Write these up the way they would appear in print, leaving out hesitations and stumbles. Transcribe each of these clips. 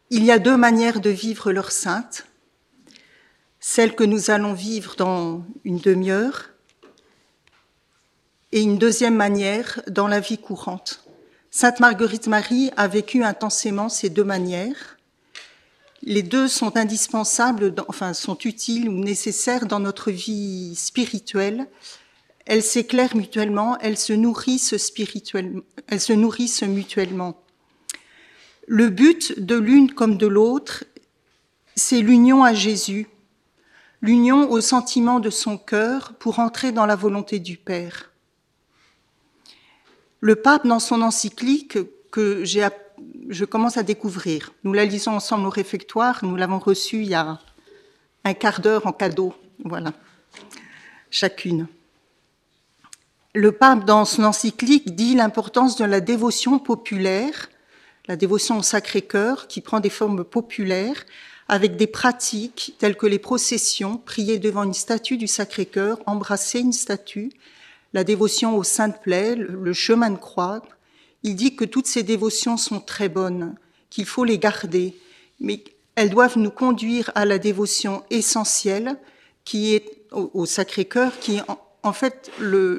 Il y a deux manières de vivre l'heure sainte, celle que nous allons vivre dans une demi-heure et une deuxième manière dans la vie courante. Sainte Marguerite Marie a vécu intensément ces deux manières. Les deux sont indispensables, sont utiles ou nécessaires dans notre vie spirituelle. Elles s'éclairent mutuellement, elles se nourrissent mutuellement. Le but de l'une comme de l'autre, c'est l'union à Jésus, l'union au sentiment de son cœur pour entrer dans la volonté du Père. Le pape, dans son encyclique que je commence à découvrir, nous la lisons ensemble au réfectoire, nous l'avons reçue il y a un quart d'heure en cadeau, voilà, chacune. Le pape, dans son encyclique, dit l'importance de la dévotion populaire, la dévotion au Sacré-Cœur, qui prend des formes populaires, avec des pratiques telles que les processions, prier devant une statue du Sacré-Cœur, embrasser une statue, la dévotion aux Saintes Plaies, le chemin de croix. Il dit que toutes ces dévotions sont très bonnes, qu'il faut les garder, mais elles doivent nous conduire à la dévotion essentielle, qui est au Sacré-Cœur, qui est en fait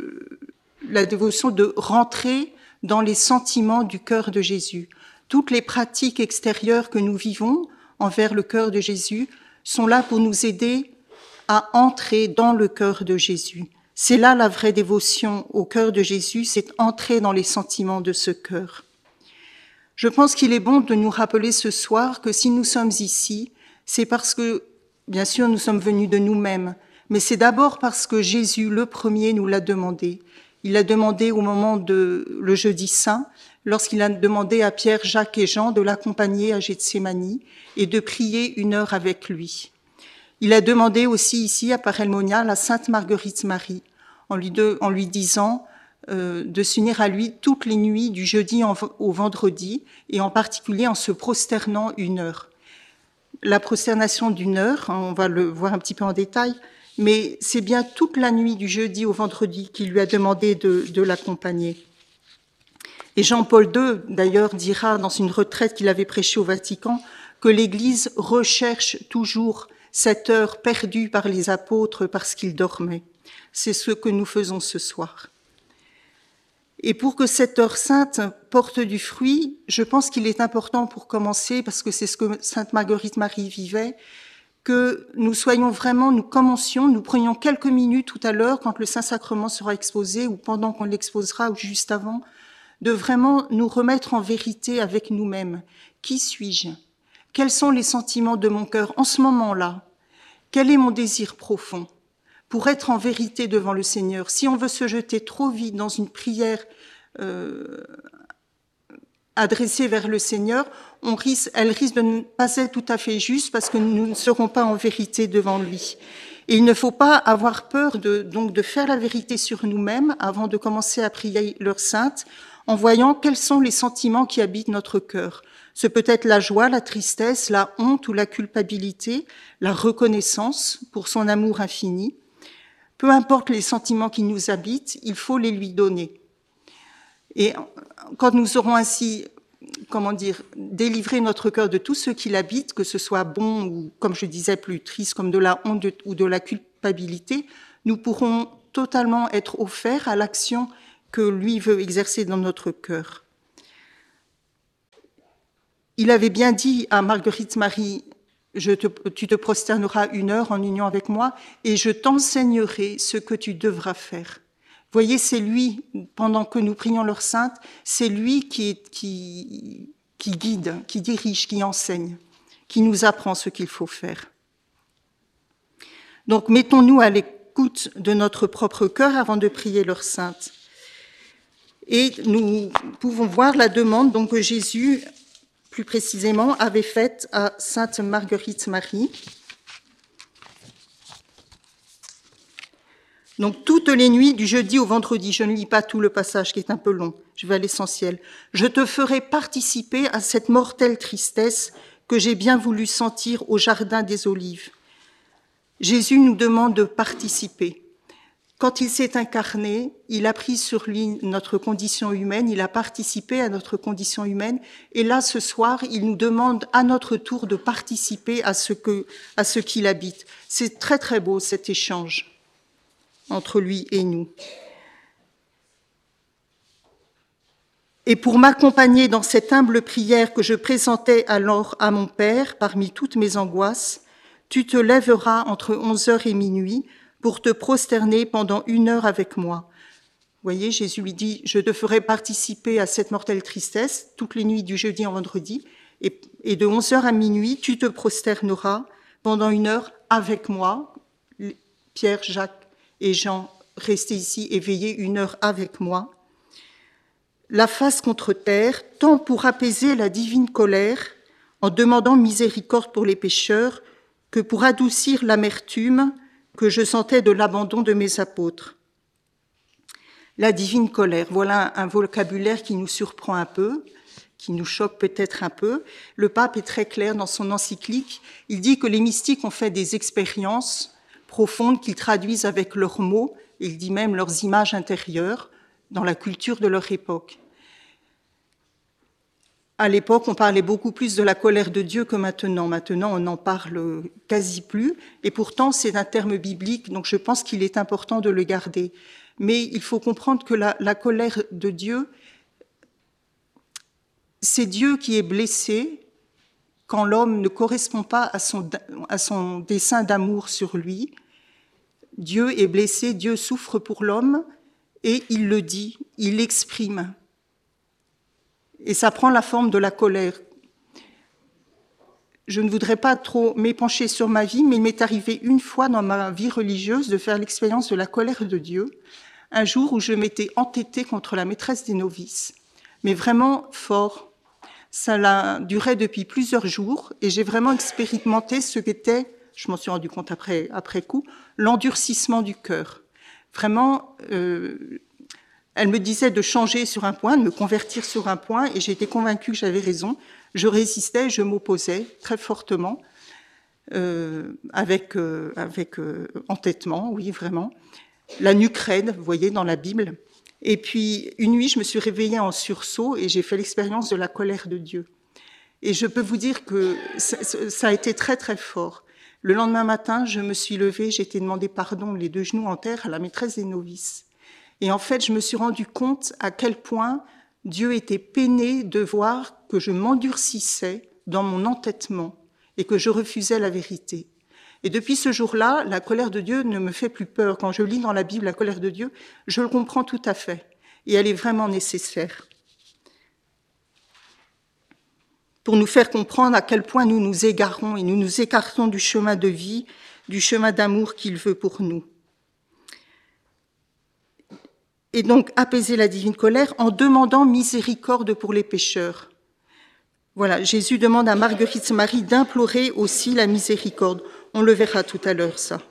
la dévotion de rentrer dans les sentiments du cœur de Jésus. Toutes les pratiques extérieures que nous vivons envers le cœur de Jésus sont là pour nous aider à entrer dans le cœur de Jésus. C'est là la vraie dévotion au cœur de Jésus, c'est entrer dans les sentiments de ce cœur. Je pense qu'il est bon de nous rappeler ce soir que si nous sommes ici, c'est parce que, bien sûr, nous sommes venus de nous-mêmes, mais c'est d'abord parce que Jésus, le premier, nous l'a demandé. Il l'a demandé au moment le jeudi saint, lorsqu'il a demandé à Pierre, Jacques et Jean de l'accompagner à Gethsémani et de prier 1 heure avec lui. Il a demandé aussi ici à Parelmonia à Sainte Marguerite Marie, en lui disant de s'unir à lui toutes les nuits du jeudi au vendredi, et en particulier en se prosternant 1 heure. La prosternation d'1 heure, on va le voir un petit peu en détail, mais c'est bien toute la nuit du jeudi au vendredi qu'il lui a demandé de l'accompagner. Et Jean-Paul II, d'ailleurs, dira dans une retraite qu'il avait prêchée au Vatican que l'Église recherche toujours cette heure perdue par les apôtres parce qu'ils dormaient. C'est ce que nous faisons ce soir. Et pour que cette heure sainte porte du fruit, je pense qu'il est important pour commencer, parce que c'est ce que Sainte Marguerite Marie vivait, que nous commencions, nous prenions quelques minutes tout à l'heure quand le Saint-Sacrement sera exposé ou pendant qu'on l'exposera ou juste avant, de vraiment nous remettre en vérité avec nous-mêmes. Qui suis-je ? Quels sont les sentiments de mon cœur en ce moment-là ? Quel est mon désir profond ? Pour être en vérité devant le Seigneur. Si on veut se jeter trop vite dans une prière adressée vers le Seigneur, elle risque de ne pas être tout à fait juste parce que nous ne serons pas en vérité devant lui. Et il ne faut pas avoir peur de faire la vérité sur nous-mêmes avant de commencer à prier l'heure sainte, en voyant quels sont les sentiments qui habitent notre cœur. Ce peut être la joie, la tristesse, la honte ou la culpabilité, la reconnaissance pour son amour infini. Peu importe les sentiments qui nous habitent, il faut les lui donner. Et quand nous aurons ainsi, délivré notre cœur de tout ce qui l'habite, que ce soit bon ou, comme je disais, plus triste, comme de la honte ou de la culpabilité, nous pourrons totalement être offerts à l'action que lui veut exercer dans notre cœur. Il avait bien dit à Marguerite Marie, tu te prosterneras 1 heure en union avec moi et je t'enseignerai ce que tu devras faire. Voyez, c'est lui, pendant que nous prions l'heure sainte, c'est lui qui guide, qui dirige, qui enseigne, qui nous apprend ce qu'il faut faire. Donc, mettons-nous à l'écoute de notre propre cœur avant de prier l'heure sainte. Et nous pouvons voir la demande donc, que Jésus, plus précisément, avait faite à Sainte Marguerite Marie. Donc, toutes les nuits, du jeudi au vendredi, je ne lis pas tout le passage qui est un peu long, je vais à l'essentiel. Je te ferai participer à cette mortelle tristesse que j'ai bien voulu sentir au jardin des Olives. Jésus nous demande de participer. quand il s'est incarné, il a pris sur lui notre condition humaine, il a participé à notre condition humaine, et là, ce soir, il nous demande à notre tour de participer à ce qu'il habite. C'est très très beau cet échange entre lui et nous. Et pour m'accompagner dans cette humble prière que je présentais alors à mon Père, parmi toutes mes angoisses, tu te lèveras entre 11h et minuit pour te prosterner pendant 1 heure avec moi. Vous voyez, Jésus lui dit, je te ferai participer à cette mortelle tristesse toutes les nuits du jeudi au vendredi, et de 11h à minuit, tu te prosterneras pendant 1 heure avec moi. Pierre, Jacques et Jean, restez ici et veillez 1 heure avec moi. La face contre terre, tant pour apaiser la divine colère, en demandant miséricorde pour les pécheurs, que pour adoucir l'amertume que je sentais de l'abandon de mes apôtres. La divine colère, voilà un vocabulaire qui nous surprend un peu, qui nous choque peut-être un peu. Le pape est très clair dans son encyclique. Il dit que les mystiques ont fait des expériences profondes qu'ils traduisent avec leurs mots, il dit même leurs images intérieures, dans la culture de leur époque. À l'époque, on parlait beaucoup plus de la colère de Dieu que maintenant. Maintenant, on n'en parle quasi plus. Et pourtant, c'est un terme biblique, donc je pense qu'il est important de le garder. Mais il faut comprendre que la colère de Dieu, c'est Dieu qui est blessé quand l'homme ne correspond pas à son dessein d'amour sur lui. Dieu est blessé, Dieu souffre pour l'homme, et il le dit, il l'exprime. Et ça prend la forme de la colère. Je ne voudrais pas trop m'épancher sur ma vie, mais il m'est arrivé une fois dans ma vie religieuse de faire l'expérience de la colère de Dieu, un jour où je m'étais entêtée contre la maîtresse des novices, mais vraiment fort. Ça durait depuis plusieurs jours et j'ai vraiment expérimenté ce qu'était, je m'en suis rendu compte après coup, l'endurcissement du cœur. Vraiment, elle me disait de changer sur un point, de me convertir sur un point, et j'étais convaincue que j'avais raison. Je résistais, je m'opposais très fortement, avec entêtement, oui, vraiment. La nuque raide, vous voyez, dans la Bible. Et puis, une nuit, je me suis réveillée en sursaut et j'ai fait l'expérience de la colère de Dieu. Et je peux vous dire que ça a été très, très fort. Le lendemain matin, je me suis levée, j'ai été demander pardon, les 2 genoux en terre, à la maîtresse des novices. Et en fait, je me suis rendu compte à quel point Dieu était peiné de voir que je m'endurcissais dans mon entêtement et que je refusais la vérité. Et depuis ce jour-là, la colère de Dieu ne me fait plus peur. Quand je lis dans la Bible la colère de Dieu, je le comprends tout à fait. Et elle est vraiment nécessaire pour nous faire comprendre à quel point nous nous égarons et nous nous écartons du chemin de vie, du chemin d'amour qu'il veut pour nous. Et donc apaiser la divine colère en demandant miséricorde pour les pécheurs. Voilà, Jésus demande à Marguerite Marie d'implorer aussi la miséricorde. On le verra tout à l'heure, ça.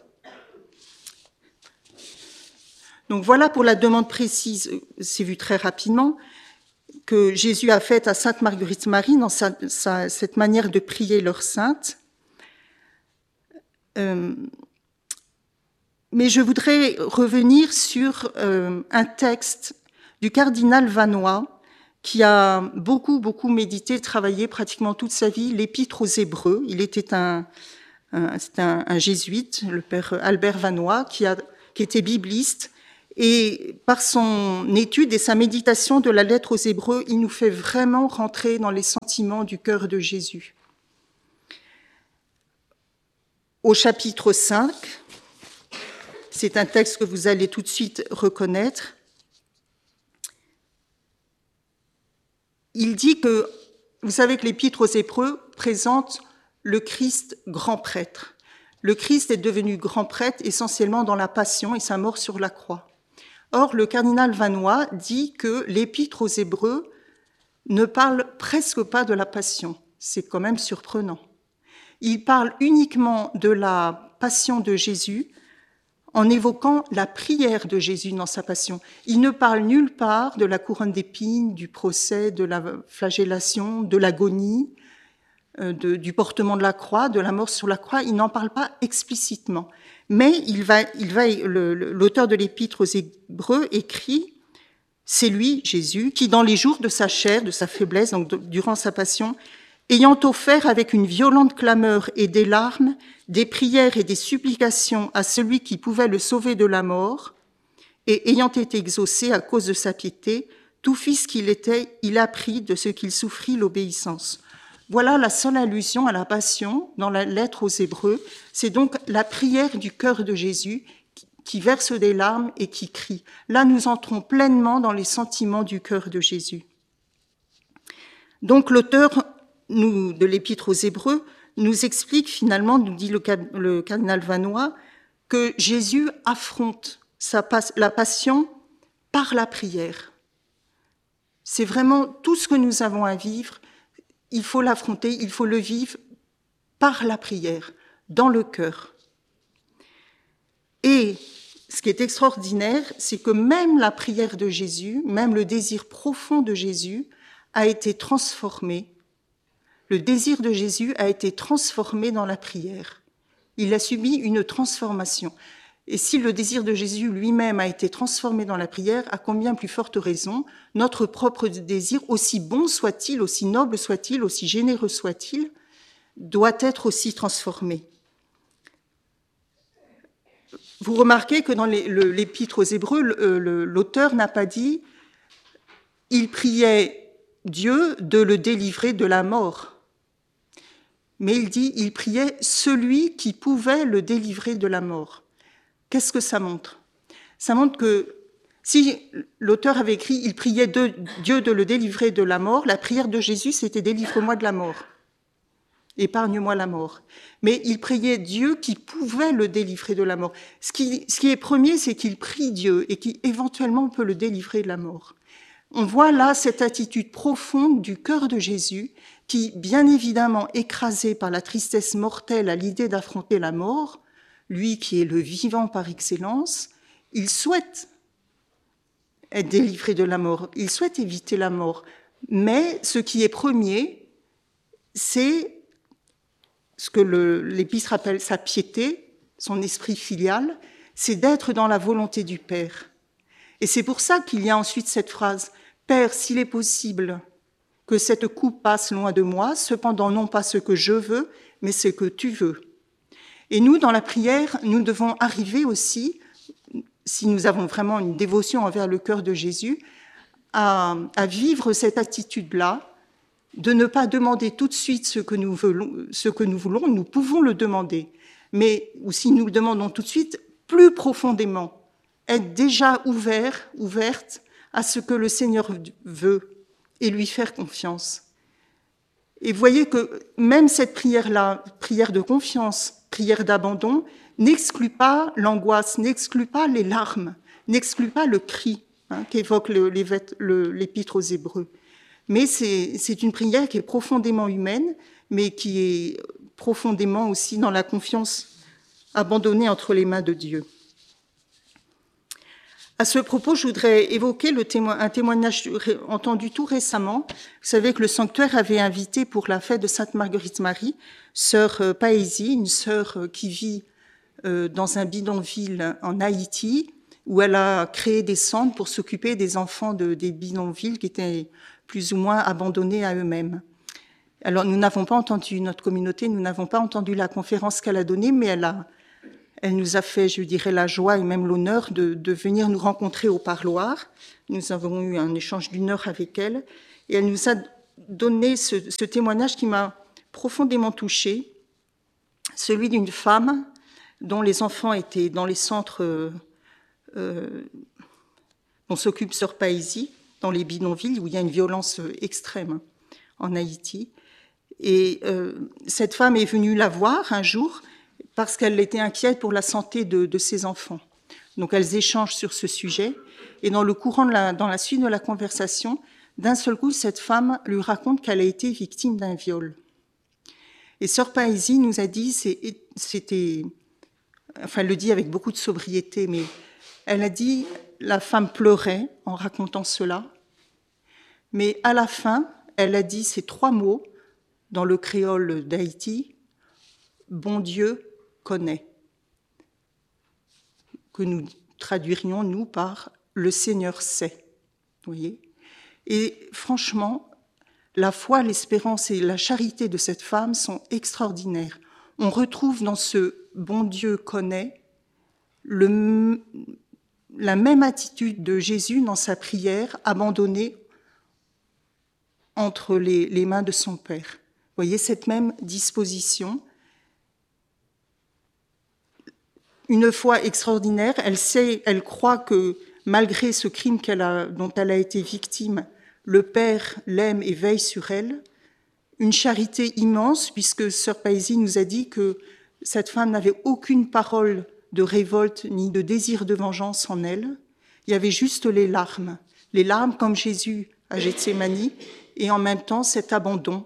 Donc voilà pour la demande précise, c'est vu très rapidement, que Jésus a faite à Sainte Marguerite Marie dans cette manière de prier leur sainte. Mais je voudrais revenir sur un texte du cardinal Vanois qui a beaucoup médité, travaillé pratiquement toute sa vie, l'Épître aux Hébreux. Il était c'était un jésuite, le père Albert Vanois, qui était bibliste. Et par son étude et sa méditation de la lettre aux Hébreux, il nous fait vraiment rentrer dans les sentiments du cœur de Jésus. Au chapitre 5, c'est un texte que vous allez tout de suite reconnaître. Il dit que, vous savez que l'Épître aux Hébreux présente le Christ grand prêtre. Le Christ est devenu grand prêtre essentiellement dans la passion et sa mort sur la croix. Or, le cardinal Vanois dit que l'Épître aux Hébreux ne parle presque pas de la passion. C'est quand même surprenant. Il parle uniquement de la passion de Jésus en évoquant la prière de Jésus dans sa passion. Il ne parle nulle part de la couronne d'épines, du procès, de la flagellation, de l'agonie, du portement de la croix, de la mort sur la croix. Il n'en parle pas explicitement. Mais l'auteur de l'Épître aux Hébreux écrit « C'est lui, Jésus, qui dans les jours de sa chair, de sa faiblesse, donc durant sa passion, ayant offert avec une violente clameur et des larmes, des prières et des supplications à celui qui pouvait le sauver de la mort, et ayant été exaucé à cause de sa piété, tout fils qu'il était, il apprit de ce qu'il souffrit l'obéissance. » Voilà la seule allusion à la passion dans la lettre aux Hébreux. C'est donc la prière du cœur de Jésus qui verse des larmes et qui crie. Là, nous entrons pleinement dans les sentiments du cœur de Jésus. Donc l'auteur de l'Épître aux Hébreux nous explique finalement, nous dit le cardinal Vanois, que Jésus affronte la passion par la prière. C'est vraiment tout ce que nous avons à vivre. Il faut l'affronter, il faut le vivre par la prière, dans le cœur. Et ce qui est extraordinaire, c'est que même la prière de Jésus, même le désir profond de Jésus a été transformé. Le désir de Jésus a été transformé dans la prière. Il a subi une transformation. Et si le désir de Jésus lui-même a été transformé dans la prière, à combien plus forte raison, notre propre désir, aussi bon soit-il, aussi noble soit-il, aussi généreux soit-il, doit être aussi transformé. Vous remarquez que dans l'Épître aux Hébreux, l'auteur n'a pas dit « il priait Dieu de le délivrer de la mort », mais il dit « il priait celui qui pouvait le délivrer de la mort ». Qu'est-ce que ça montre? Ça montre que si l'auteur avait écrit « il priait Dieu de le délivrer de la mort », la prière de Jésus, c'était « délivre-moi de la mort, épargne-moi la mort ». Mais il priait Dieu qui pouvait le délivrer de la mort. Ce qui est premier, c'est qu'il prie Dieu et qui éventuellement peut le délivrer de la mort. On voit là cette attitude profonde du cœur de Jésus qui, bien évidemment écrasé par la tristesse mortelle à l'idée d'affronter la mort, lui qui est le vivant par excellence, il souhaite être délivré de la mort, il souhaite éviter la mort. Mais ce qui est premier, c'est ce que l'Épître appelle sa piété, son esprit filial, c'est d'être dans la volonté du Père. Et c'est pour ça qu'il y a ensuite cette phrase « Père, s'il est possible que cette coupe passe loin de moi, cependant non pas ce que je veux, mais ce que tu veux. » Et nous, dans la prière, nous devons arriver aussi, si nous avons vraiment une dévotion envers le cœur de Jésus, à vivre cette attitude-là, de ne pas demander tout de suite ce que nous voulons, nous pouvons le demander, mais ou si nous le demandons tout de suite, plus profondément, être déjà ouverte à ce que le Seigneur veut et lui faire confiance. Et voyez que même cette prière-là, prière de confiance, prière d'abandon, n'exclut pas l'angoisse, n'exclut pas les larmes, n'exclut pas le cri qu'évoque l'Épître aux Hébreux. Mais c'est une prière qui est profondément humaine, mais qui est profondément aussi dans la confiance abandonnée entre les mains de Dieu. À ce propos, je voudrais évoquer un témoignage entendu tout récemment. Vous savez que le sanctuaire avait invité pour la fête de Sainte Marguerite Marie, sœur Paesi, une sœur qui vit dans un bidonville en Haïti, où elle a créé des centres pour s'occuper des enfants des bidonvilles qui étaient plus ou moins abandonnés à eux-mêmes. Alors nous n'avons pas entendu, notre communauté, nous n'avons pas entendu la conférence qu'elle a donnée, mais elle nous a fait, je dirais, la joie et même l'honneur de venir nous rencontrer au parloir. Nous avons eu un échange d'1 heure avec elle et elle nous a donné ce témoignage qui m'a profondément touchée, celui d'une femme dont les enfants étaient dans les centres dont s'occupe Sœur Paesi, dans les bidonvilles où il y a une violence extrême en Haïti. Et cette femme est venue la voir un jour parce qu'elle était inquiète pour la santé de ses enfants. Donc elles échangent sur ce sujet, et dans la suite de la conversation, d'un seul coup, cette femme lui raconte qu'elle a été victime d'un viol. Et Sœur Paesi nous a dit, elle le dit avec beaucoup de sobriété, mais elle a dit, la femme pleurait en racontant cela, mais à la fin, elle a dit ces 3 mots dans le créole d'Haïti, « Bon Dieu connaît ». que nous traduirions, nous, par « le Seigneur sait ». Vous voyez ? Et franchement, la foi, l'espérance et la charité de cette femme sont extraordinaires. On retrouve dans ce « bon Dieu connaît » la même attitude de Jésus dans sa prière, abandonnée entre les mains de son Père. Vous voyez cette même disposition. Une foi extraordinaire, elle croit que malgré ce crime dont elle a été victime, le Père l'aime et veille sur elle. Une charité immense, puisque sœur Paisy nous a dit que cette femme n'avait aucune parole de révolte ni de désir de vengeance en elle. Il y avait juste les larmes comme Jésus à Gethsémani, et en même temps cet abandon.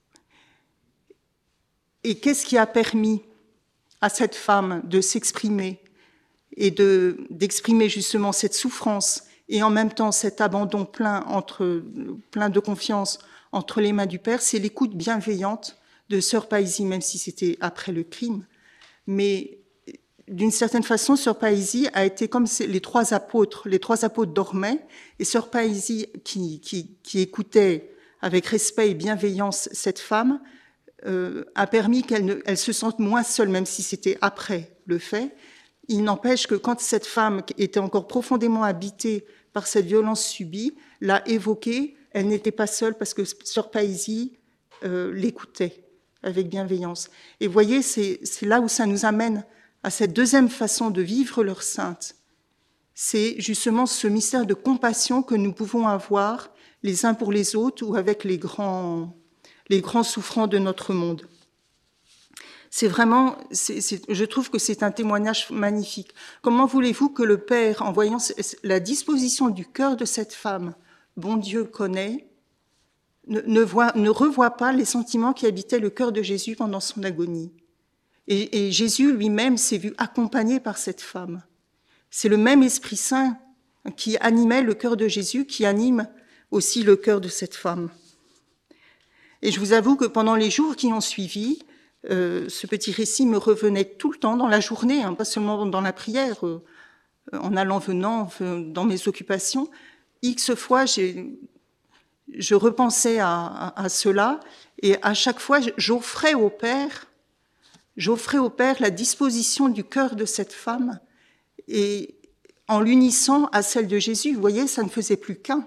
Et qu'est-ce qui a permis à cette femme de s'exprimer et d'exprimer justement cette souffrance et en même temps cet abandon plein de confiance entre les mains du Père? C'est l'écoute bienveillante de sœur Paisy, même si c'était après le crime. Mais d'une certaine façon, sœur Paisy a été comme les trois apôtres dormaient, et sœur Paisy, qui écoutait avec respect et bienveillance cette femme, a permis qu'elle se sente moins seule, même si c'était après le fait. Il n'empêche que quand cette femme était encore profondément habitée par cette violence subie, l'a évoquée, elle n'était pas seule parce que sœur Paisy l'écoutait avec bienveillance. Et vous voyez, c'est là où ça nous amène à cette deuxième façon de vivre leur sainte. C'est justement ce mystère de compassion que nous pouvons avoir les uns pour les autres ou avec les grands souffrants de notre monde. C'est vraiment, je trouve que c'est un témoignage magnifique. Comment voulez-vous que le Père, en voyant la disposition du cœur de cette femme, bon Dieu connaît, ne revoit pas les sentiments qui habitaient le cœur de Jésus pendant son agonie? Et Jésus lui-même s'est vu accompagné par cette femme. C'est le même Esprit Saint qui animait le cœur de Jésus, qui anime aussi le cœur de cette femme. Et je vous avoue que pendant les jours qui ont suivi, ce petit récit me revenait tout le temps dans la journée, pas seulement dans la prière, en allant, venant, dans mes occupations. X fois, je repensais à cela, et à chaque fois, j'offrais au Père la disposition du cœur de cette femme, et en l'unissant à celle de Jésus. Vous voyez, ça ne faisait plus qu'un.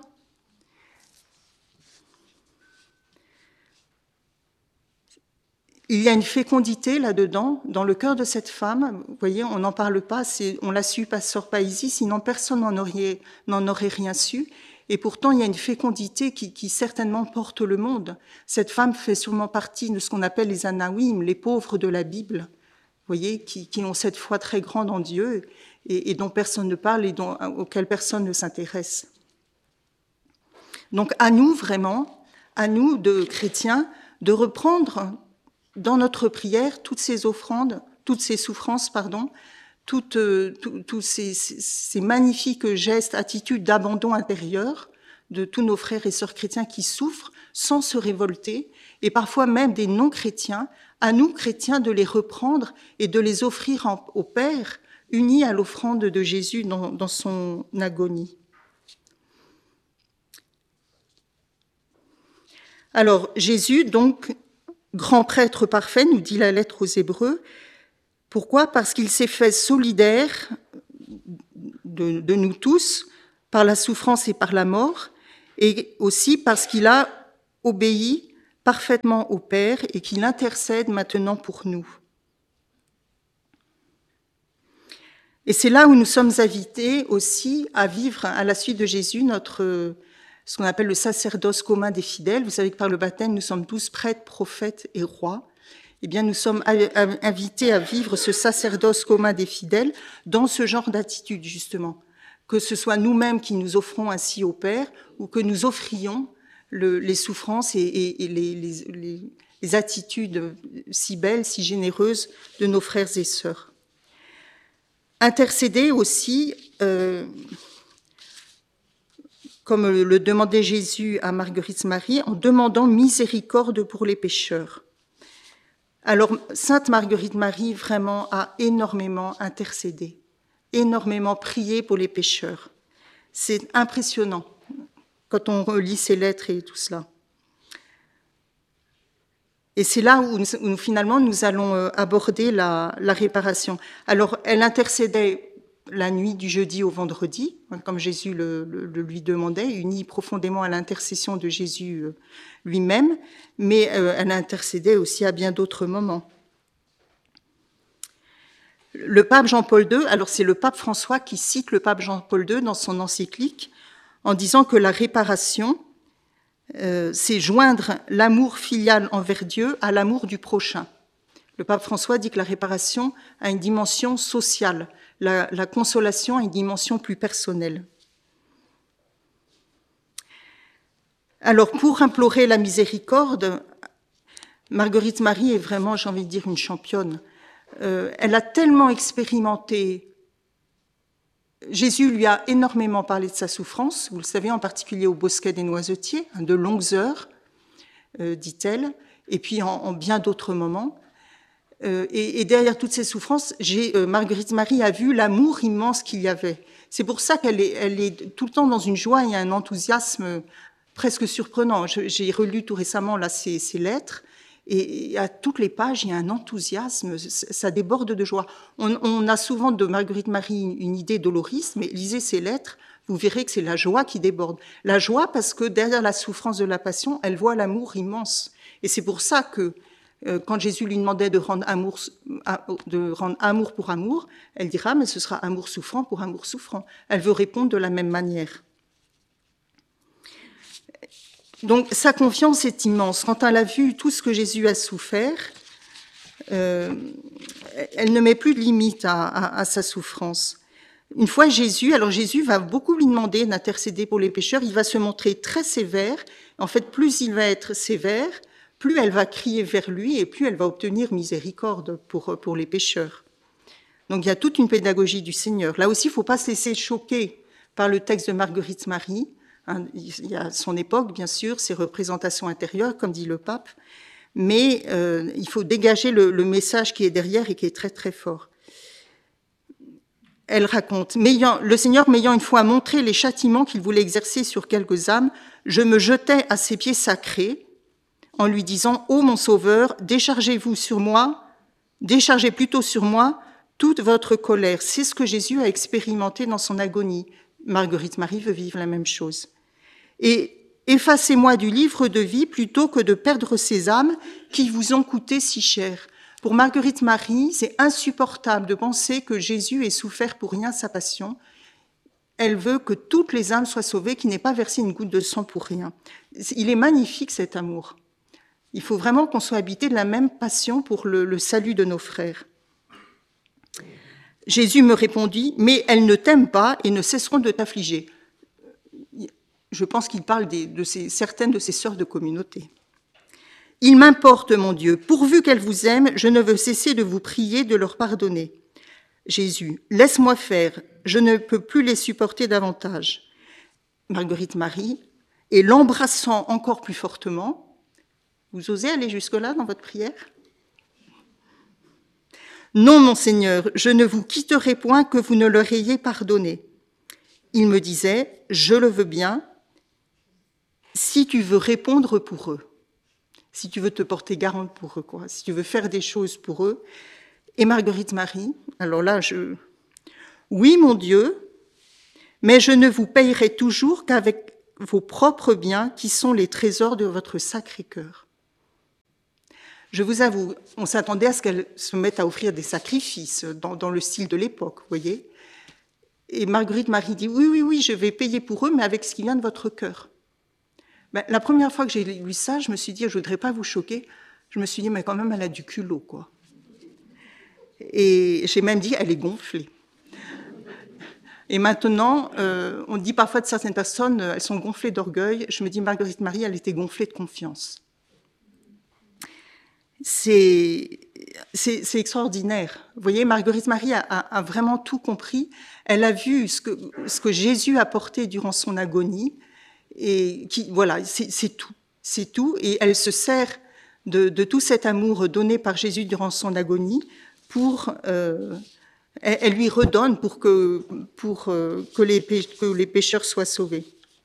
Il y a une fécondité là-dedans, dans le cœur de cette femme. Vous voyez, on n'en parle pas, on l'a su par sœur Paisy, sinon personne n'en aurait rien su. Et pourtant, il y a une fécondité qui certainement porte le monde. Cette femme fait sûrement partie de ce qu'on appelle les Anawim, les pauvres de la Bible, vous voyez, qui ont cette foi très grande en Dieu et dont personne ne parle et auxquelles personne ne s'intéresse. Donc à nous, vraiment, à nous de chrétiens, de reprendre dans notre prière toutes ces offrandes, toutes ces souffrances, tous ces magnifiques gestes, attitudes d'abandon intérieur de tous nos frères et sœurs chrétiens qui souffrent sans se révolter, et parfois même des non-chrétiens, à nous chrétiens de les reprendre et de les offrir au Père, unis à l'offrande de Jésus dans son agonie. Alors Jésus, donc, grand prêtre parfait, nous dit la lettre aux Hébreux. Pourquoi ? Parce qu'il s'est fait solidaire de nous tous par la souffrance et par la mort, et aussi parce qu'il a obéi parfaitement au Père et qu'il intercède maintenant pour nous. Et c'est là où nous sommes invités aussi à vivre à la suite de Jésus ce qu'on appelle le sacerdoce commun des fidèles. Vous savez que par le baptême, nous sommes tous prêtres, prophètes et rois. Eh bien, nous sommes invités à vivre ce sacerdoce commun des fidèles dans ce genre d'attitude, justement. Que ce soit nous-mêmes qui nous offrons ainsi au Père ou que nous offrions les souffrances et les attitudes si belles, si généreuses de nos frères et sœurs. Intercéder aussi, comme le demandait Jésus à Marguerite Marie, en demandant miséricorde pour les pécheurs. Alors, Sainte Marguerite Marie, vraiment, a énormément intercédé. énormément prié pour les pécheurs. C'est impressionnant quand on relit ses lettres et tout cela. Et c'est là où finalement nous allons aborder la réparation. Alors, elle intercédait la nuit du jeudi au vendredi, comme Jésus le lui demandait, unie profondément à l'intercession de Jésus lui-même, mais elle intercédait aussi à bien d'autres moments. Le pape Jean-Paul II, alors c'est le pape François qui cite le pape Jean-Paul II dans son encyclique en disant que la réparation, c'est joindre l'amour filial envers Dieu à l'amour du prochain. Le pape François dit que la réparation a une dimension sociale, la consolation a une dimension plus personnelle. Alors, pour implorer la miséricorde, Marguerite Marie est vraiment, j'ai envie de dire, une championne. Elle a tellement expérimenté. Jésus lui a énormément parlé de sa souffrance, vous le savez, en particulier au bosquet des Noisetiers, de longues heures, dit-elle, et puis en bien d'autres moments. Et derrière toutes ces souffrances, Marguerite Marie a vu l'amour immense qu'il y avait. C'est pour ça qu'elle est tout le temps dans une joie et un enthousiasme presque surprenant. J'ai relu tout récemment là ses lettres, et à toutes les pages, il y a un enthousiasme, ça déborde de joie. On a souvent de Marguerite Marie une idée doloriste, mais lisez ses lettres, vous verrez que c'est la joie qui déborde. La joie parce que derrière la souffrance de la passion, elle voit l'amour immense. Et c'est pour ça que quand Jésus lui demandait de rendre amour pour amour, elle dira, mais ce sera amour souffrant pour amour souffrant. Elle veut répondre de la même manière. Donc, sa confiance est immense. Quand elle a vu tout ce que Jésus a souffert, elle ne met plus de limite à sa souffrance. Une fois Jésus va beaucoup lui demander d'intercéder pour les pécheurs, il va se montrer très sévère. En fait, plus il va être sévère, plus elle va crier vers lui et plus elle va obtenir miséricorde pour les pécheurs. Donc, il y a toute une pédagogie du Seigneur. Là aussi, il ne faut pas se laisser choquer par le texte de Marguerite Marie. Il y a son époque, bien sûr, ses représentations intérieures, comme dit le pape, mais il faut dégager le message qui est derrière et qui est très, très fort. Elle raconte, le Seigneur m'ayant une fois montré les châtiments qu'il voulait exercer sur quelques âmes, je me jetai à ses pieds sacrés en lui disant « Ô mon Sauveur, déchargez plutôt sur moi toute votre colère. » C'est ce que Jésus a expérimenté dans son agonie. Marguerite Marie veut vivre la même chose. Et effacez-moi du livre de vie plutôt que de perdre ces âmes qui vous ont coûté si cher. Pour Marguerite Marie, c'est insupportable de penser que Jésus ait souffert pour rien sa passion. Elle veut que toutes les âmes soient sauvées, qu'il n'ait pas versé une goutte de sang pour rien. Il est magnifique cet amour. Il faut vraiment qu'on soit habité de la même passion pour le salut de nos frères. Jésus me répondit, « Mais elles ne t'aiment pas et ne cesseront de t'affliger. » Je pense qu'il parle certaines de ses sœurs de communauté. « Il m'importe, mon Dieu, pourvu qu'elles vous aiment, je ne veux cesser de vous prier de leur pardonner. » Jésus, « Laisse-moi faire, je ne peux plus les supporter davantage. » Marguerite Marie, et l'embrassant encore plus fortement, vous osez aller jusque-là dans votre prière ? « Non, mon Seigneur, je ne vous quitterai point que vous ne leur ayez pardonné. » Il me disait, « Je le veux bien, si tu veux répondre pour eux, si tu veux te porter garante pour eux, quoi, si tu veux faire des choses pour eux. » Et Marguerite Marie, alors là, oui, mon Dieu, mais je ne vous payerai toujours qu'avec vos propres biens qui sont les trésors de votre Sacré-Cœur. Je vous avoue, on s'attendait à ce qu'elle se mette à offrir des sacrifices dans le style de l'époque, vous voyez. Et Marguerite Marie dit, oui, je vais payer pour eux, mais avec ce qui vient de votre cœur. Ben, la première fois que j'ai lu ça, je me suis dit, je ne voudrais pas vous choquer, je me suis dit, mais quand même, elle a du culot, quoi. Et j'ai même dit, elle est gonflée. Et maintenant, on dit parfois de certaines personnes, elles sont gonflées d'orgueil. Je me dis, Marguerite Marie, elle était gonflée de confiance. C'est extraordinaire. Vous voyez, Marguerite Marie a vraiment tout compris. Elle a vu ce que Jésus a porté durant son agonie. Et voilà, c'est tout. Et elle se sert de tout cet amour donné par Jésus durant son agonie pour Elle lui redonne pour que les pécheurs soient sauvés.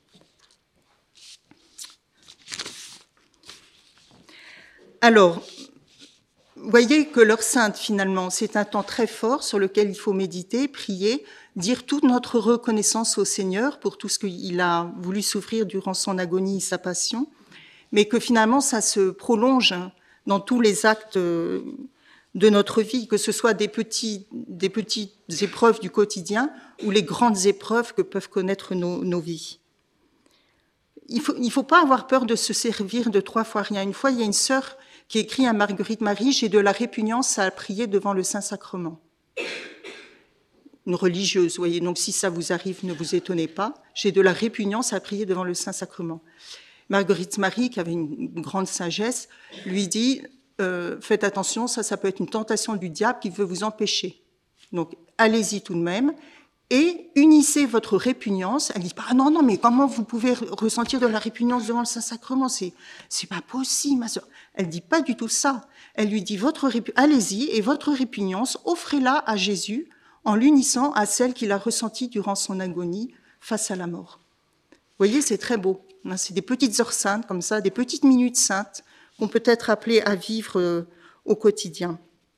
Alors, voyez que l'heure sainte, finalement, c'est un temps très fort sur lequel il faut méditer, prier, dire toute notre reconnaissance au Seigneur pour tout ce qu'il a voulu souffrir durant son agonie et sa passion, mais que finalement, ça se prolonge dans tous les actes de notre vie, que ce soit des petites épreuves du quotidien ou les grandes épreuves que peuvent connaître nos vies. Il faut pas avoir peur de se servir de 3 fois rien. Une fois, il y a une sœur qui écrit à Marguerite Marie « J'ai de la répugnance à prier devant le Saint-Sacrement ». Une religieuse, voyez, donc si ça vous arrive, ne vous étonnez pas. « J'ai de la répugnance à prier devant le Saint-Sacrement ». Marguerite Marie, qui avait une grande sagesse, lui dit faites attention, ça peut être une tentation du diable qui veut vous empêcher. Donc, allez-y tout de même et unissez votre répugnance. Elle dit pas non, mais comment vous pouvez ressentir de la répugnance devant le Saint-Sacrement? C'est pas possible, ma sœur. Elle dit pas du tout ça. Elle lui dit allez-y et votre répugnance, offrez-la à Jésus en l'unissant à celle qu'il a ressentie durant son agonie face à la mort. Vous voyez, c'est très beau. C'est des petites heures saintes comme ça, des petites minutes saintes qu'on peut être appelé à vivre au quotidien.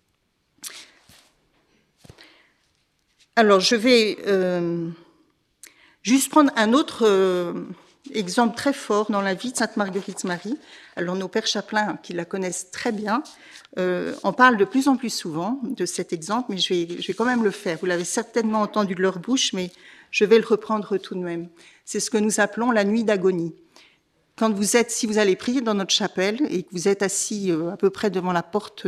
Alors, je vais juste prendre un autre exemple très fort dans la vie de Sainte Marguerite Marie. Alors, nos pères chapelains, qui la connaissent très bien, en parlent de plus en plus souvent de cet exemple, mais je vais quand même le faire. Vous l'avez certainement entendu de leur bouche, mais je vais le reprendre tout de même. C'est ce que nous appelons la nuit d'agonie. Si vous allez prier dans notre chapelle et que vous êtes assis à peu près devant la porte,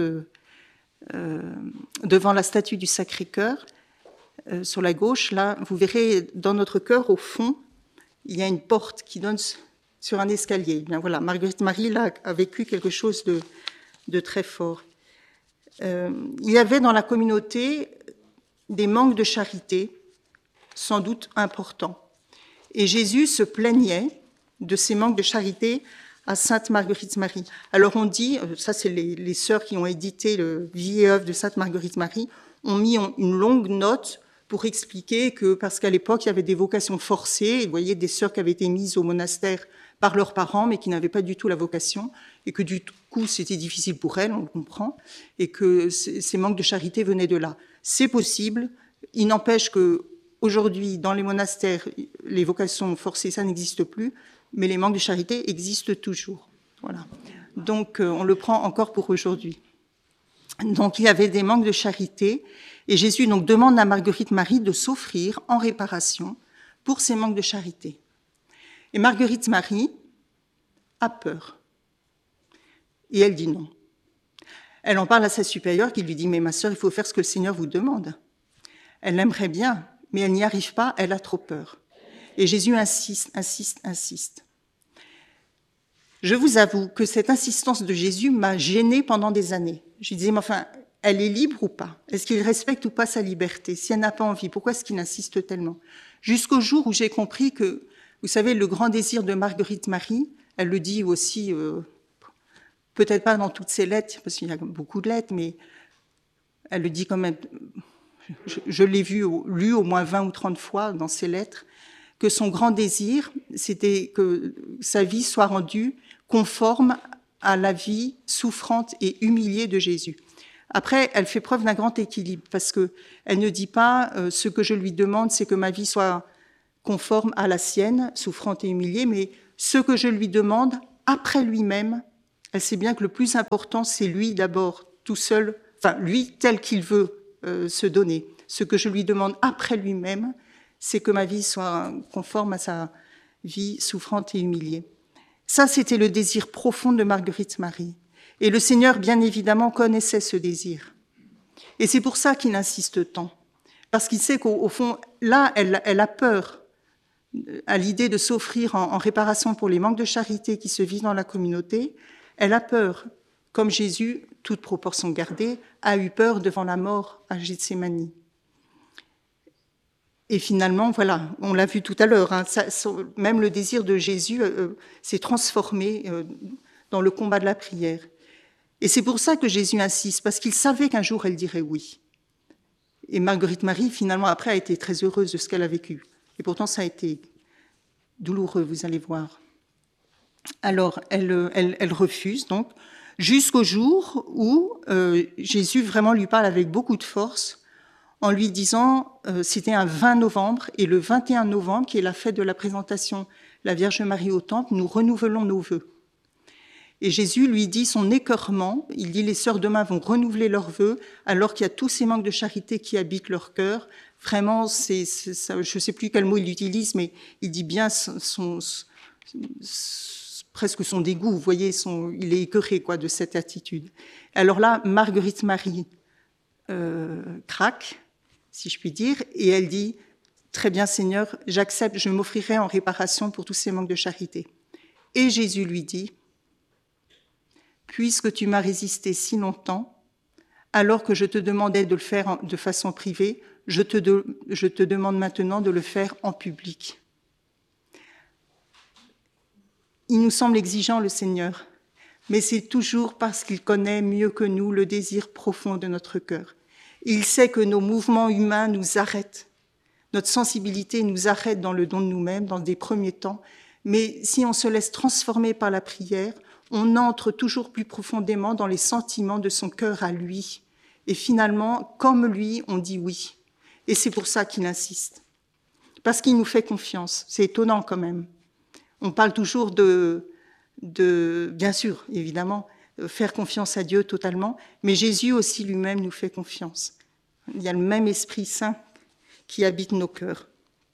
devant la statue du Sacré-Cœur, sur la gauche, là, vous verrez dans notre cœur, au fond, il y a une porte qui donne sur un escalier. Bien voilà, Marguerite Marie là, a vécu quelque chose de très fort. Il y avait dans la communauté des manques de charité, sans doute importants. Et Jésus se plaignait de ces manques de charité à Sainte Marguerite Marie. Alors on dit, ça c'est les sœurs qui ont édité le Vie et œuvre de Sainte Marguerite Marie, ont mis une longue note pour expliquer que, parce qu'à l'époque, il y avait des vocations forcées, vous voyez, des sœurs qui avaient été mises au monastère par leurs parents, mais qui n'avaient pas du tout la vocation, et que du coup, c'était difficile pour elles, on le comprend, et que ces manques de charité venaient de là. C'est possible, il n'empêche que aujourd'hui, dans les monastères, les vocations forcées, ça n'existe plus, mais les manques de charité existent toujours. Voilà. Donc, on le prend encore pour aujourd'hui. Donc, il y avait des manques de charité, et Jésus donc demande à Marguerite Marie de s'offrir en réparation pour ces manques de charité. Et Marguerite Marie a peur. Et elle dit non. Elle en parle à sa supérieure qui lui dit « Mais ma sœur, il faut faire ce que le Seigneur vous demande. » Elle l'aimerait bien, mais elle n'y arrive pas, elle a trop peur. Et Jésus insiste. Je vous avoue que cette insistance de Jésus m'a gênée pendant des années. Je disais, mais enfin, elle est libre ou pas? Est-ce qu'il respecte ou pas sa liberté? Si elle n'a pas envie, pourquoi est-ce qu'il insiste tellement? Jusqu'au jour où j'ai compris que, vous savez, le grand désir de Marguerite Marie, elle le dit aussi, peut-être pas dans toutes ses lettres, parce qu'il y a beaucoup de lettres, mais elle le dit quand même, je l'ai lu au moins 20 ou 30 fois dans ses lettres, que son grand désir, c'était que sa vie soit rendue conforme à la vie souffrante et humiliée de Jésus. Après, elle fait preuve d'un grand équilibre, parce que elle ne dit pas ce que je lui demande, c'est que ma vie soit conforme à la sienne, souffrante et humiliée, mais ce que je lui demande après lui-même, elle sait bien que le plus important, c'est lui d'abord, tout seul, enfin lui tel qu'il veut se donner. Ce que je lui demande après lui-même, c'est que ma vie soit conforme à sa vie souffrante et humiliée. Ça, c'était le désir profond de Marguerite Marie. Et le Seigneur, bien évidemment, connaissait ce désir. Et c'est pour ça qu'il insiste tant. Parce qu'il sait qu'au fond, là, elle a peur à l'idée de s'offrir en réparation pour les manques de charité qui se vivent dans la communauté. Elle a peur, comme Jésus, toute proportion gardée, a eu peur devant la mort à Gethsémani. Et finalement, voilà, on l'a vu tout à l'heure, hein, même le désir de Jésus s'est transformé dans le combat de la prière. Et c'est pour ça que Jésus insiste, parce qu'il savait qu'un jour elle dirait oui. Et Marguerite Marie, finalement, après, a été très heureuse de ce qu'elle a vécu. Et pourtant, ça a été douloureux, vous allez voir. Alors, elle refuse, donc, jusqu'au jour où Jésus vraiment lui parle avec beaucoup de force, en lui disant, c'était un 20 novembre, et le 21 novembre, qui est la fête de la présentation de la Vierge Marie au Temple, nous renouvelons nos vœux. Et Jésus lui dit son écœurement, il dit les sœurs demain vont renouveler leurs vœux, alors qu'il y a tous ces manques de charité qui habitent leur cœur. Vraiment, ça, je ne sais plus quel mot il utilise, mais il dit bien presque son dégoût, vous voyez, il est écœuré quoi, de cette attitude. Alors là, Marguerite Marie craque, si je puis dire, et elle dit « Très bien Seigneur, j'accepte, je m'offrirai en réparation pour tous ces manques de charité. » Et Jésus lui dit « Puisque tu m'as résisté si longtemps, alors que je te demandais de le faire de façon privée, je te demande maintenant de le faire en public. » Il nous semble exigeant, le Seigneur, mais c'est toujours parce qu'il connaît mieux que nous le désir profond de notre cœur. Il sait que nos mouvements humains nous arrêtent, notre sensibilité nous arrête dans le don de nous-mêmes, dans des premiers temps, mais si on se laisse transformer par la prière, on entre toujours plus profondément dans les sentiments de son cœur à lui. Et finalement, comme lui, on dit oui. Et c'est pour ça qu'il insiste. Parce qu'il nous fait confiance. C'est étonnant quand même. On parle toujours de bien sûr, évidemment, faire confiance à Dieu totalement, mais Jésus aussi lui-même nous fait confiance. Il y a le même Esprit Saint qui habite nos cœurs.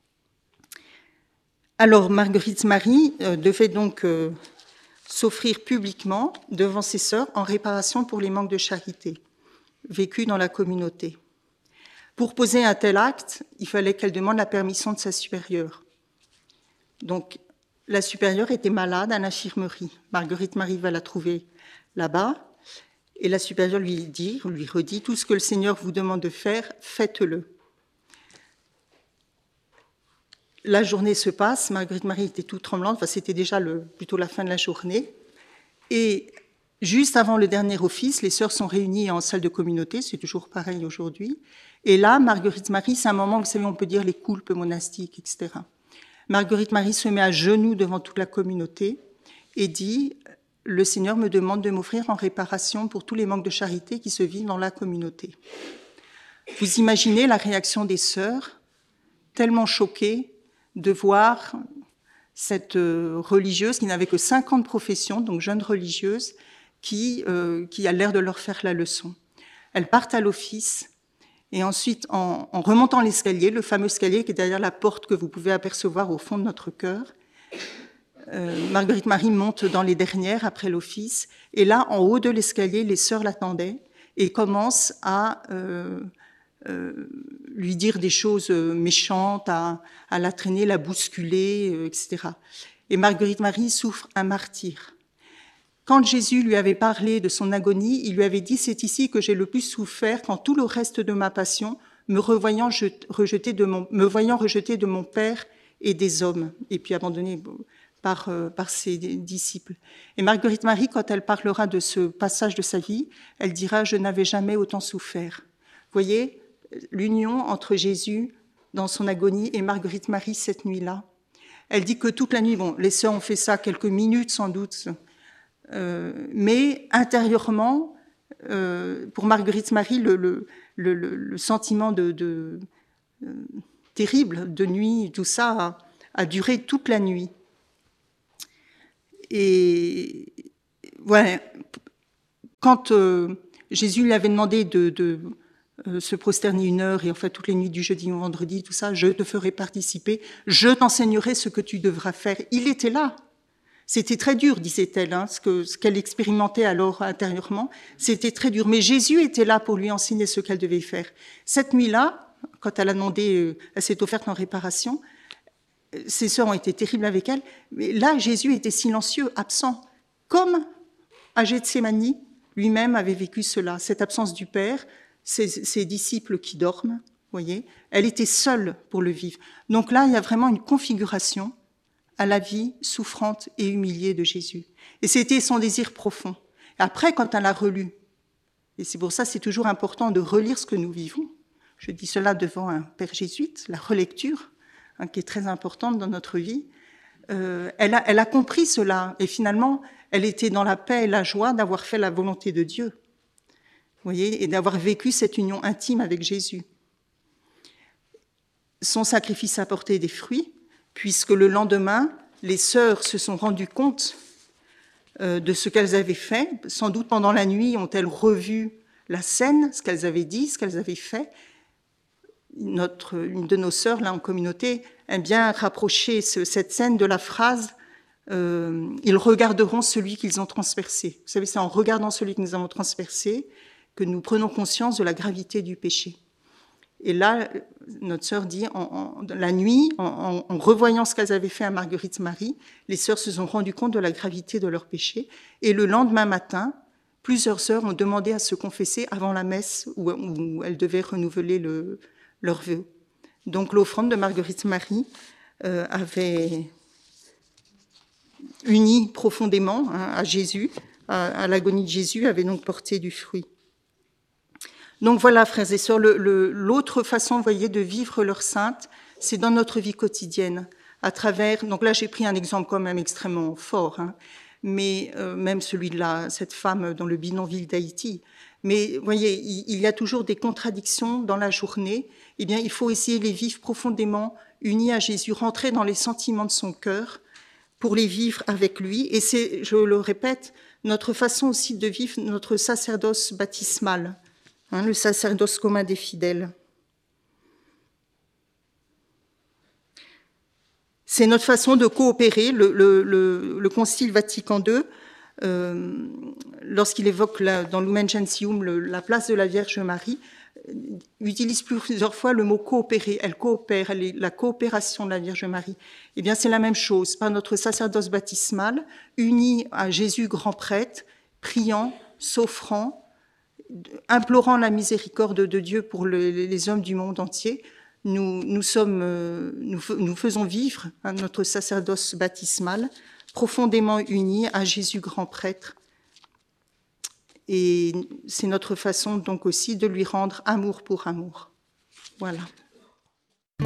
Alors, Marguerite Marie devait donc s'offrir publiquement devant ses sœurs en réparation pour les manques de charité vécus dans la communauté. Pour poser un tel acte, il fallait qu'elle demande la permission de sa supérieure. Donc, la supérieure était malade à l'infirmerie. Marguerite Marie va la trouver là-bas et la supérieure lui redit « Tout ce que le Seigneur vous demande de faire, faites-le ». La journée se passe, Marguerite Marie était toute tremblante, enfin, c'était déjà plutôt la fin de la journée. Et juste avant le dernier office, les sœurs sont réunies en salle de communauté, c'est toujours pareil aujourd'hui. Et là, Marguerite Marie, c'est un moment, vous savez, on peut dire les coulpes monastiques, etc. Marguerite Marie se met à genoux devant toute la communauté et dit « Le Seigneur me demande de m'offrir en réparation pour tous les manques de charité qui se vivent dans la communauté. » Vous imaginez la réaction des sœurs, tellement choquées de voir cette religieuse qui n'avait que 5 ans de profession, donc jeune religieuse, qui a l'air de leur faire la leçon. Elles partent à l'office. Et ensuite, en remontant l'escalier, le fameux escalier qui est derrière la porte que vous pouvez apercevoir au fond de notre cœur, Marguerite Marie monte dans les dernières après l'office. Et là, en haut de l'escalier, les sœurs l'attendaient et commencent à lui dire des choses méchantes, à la traîner, la bousculer, etc. Et Marguerite Marie souffre un martyre. Quand Jésus lui avait parlé de son agonie, il lui avait dit « C'est ici que j'ai le plus souffert quand tout le reste de ma passion, me voyant rejeté de mon Père et des hommes. » Et puis abandonné par ses disciples. Et Marguerite Marie, quand elle parlera de ce passage de sa vie, elle dira « Je n'avais jamais autant souffert. » Vous voyez, l'union entre Jésus dans son agonie et Marguerite Marie cette nuit-là. Elle dit que toute la nuit, bon, les sœurs ont fait ça quelques minutes sans doute, mais intérieurement, pour Marguerite Marie, le sentiment terrible de nuit, tout ça a duré toute la nuit. Et voilà, quand Jésus lui avait demandé de se prosterner 1 heure, et en fait toutes les nuits du jeudi au vendredi, tout ça, je te ferai participer, je t'enseignerai ce que tu devras faire. Il était là. C'était très dur, disait-elle, hein, ce qu'elle expérimentait alors intérieurement. C'était très dur. Mais Jésus était là pour lui enseigner ce qu'elle devait faire. Cette nuit-là, quand elle a demandé, elle s'est offerte en réparation, ses sœurs ont été terribles avec elle. Mais là, Jésus était silencieux, absent. Comme à Gethsémani, lui-même avait vécu cela, cette absence du Père, ses disciples qui dorment, voyez. Elle était seule pour le vivre. Donc là, il y a vraiment une configuration à la vie souffrante et humiliée de Jésus. Et c'était son désir profond. Après, quand elle a relu, et c'est pour ça c'est toujours important de relire ce que nous vivons, Je dis cela devant un père jésuite, la relecture, qui est très importante dans notre vie. Elle a compris cela, et finalement, elle était dans la paix et la joie d'avoir fait la volonté de Dieu, vous voyez, et d'avoir vécu cette union intime avec Jésus. Son sacrifice a porté des fruits, puisque le lendemain, les sœurs se sont rendues compte de ce qu'elles avaient fait. Sans doute pendant la nuit ont-elles revu la scène, ce qu'elles avaient dit, ce qu'elles avaient fait. Une de nos sœurs, là en communauté, aime bien rapprocher cette scène de la phrase « Ils regarderont celui qu'ils ont transpercé ». Vous savez, c'est en regardant celui que nous avons transpercé que nous prenons conscience de la gravité du péché. Et là, notre sœur dit, la nuit, en revoyant ce qu'elles avaient fait à Marguerite Marie, les sœurs se sont rendues compte de la gravité de leur péché. Et le lendemain matin, plusieurs sœurs ont demandé à se confesser avant la messe où elles devaient renouveler leurs vœux. Donc l'offrande de Marguerite Marie avait uni profondément à Jésus, à l'agonie de Jésus, avait donc porté du fruit. Donc voilà, frères et sœurs, l'autre façon, vous voyez, de vivre leur sainte, c'est dans notre vie quotidienne, à travers. Donc là, j'ai pris un exemple quand même extrêmement fort, mais même celui de cette femme dans le bidonville d'Haïti. Mais vous voyez, il y a toujours des contradictions dans la journée. Eh bien, il faut essayer de les vivre profondément, unis à Jésus, rentrer dans les sentiments de son cœur pour les vivre avec lui. Et c'est, je le répète, notre façon aussi de vivre notre sacerdoce baptismal. Le sacerdoce commun des fidèles. C'est notre façon de coopérer. Le Concile Vatican II, lorsqu'il évoque dans Lumen Gentium la place de la Vierge Marie, utilise plusieurs fois le mot coopérer. Elle coopère, la coopération de la Vierge Marie. Eh bien, c'est la même chose. Par notre sacerdoce baptismal, uni à Jésus grand prêtre, priant, s'offrant, implorant la miséricorde de Dieu pour les hommes du monde entier, nous faisons vivre notre sacerdoce baptismal profondément unis à Jésus grand prêtre. Et c'est notre façon donc aussi de lui rendre amour pour amour. Voilà.